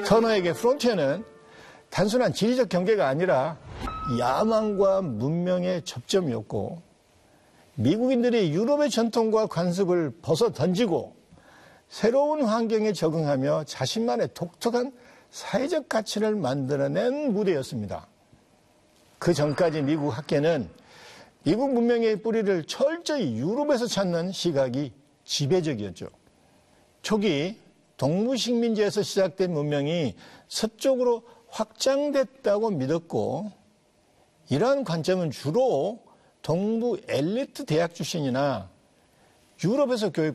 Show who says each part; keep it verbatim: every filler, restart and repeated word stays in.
Speaker 1: 터너에게 프론티어는 단순한 지리적 경계가 아니라 야망과 문명의 접점이었고, 미국인들이 유럽의 전통과 관습을 벗어 던지고 새로운 환경에 적응하며 자신만의 독특한 사회적 가치를 만들어낸 무대였습니다. 그 전까지 미국 학계는 미국 문명의 뿌리를 철저히 유럽에서 찾는 시각이 지배적이었죠. 초기 동부식민지에서 시작된 문명이 서쪽으로 확장됐다고 믿었고, 이러한 관점은 주로 동부 엘리트 대학 출신이나 유럽에서 교육받은